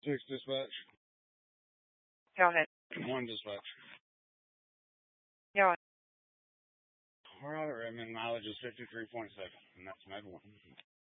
Six dispatch. Go ahead. One dispatch. Go ahead. All right, Redmond mileage is 53.7, and that's med one.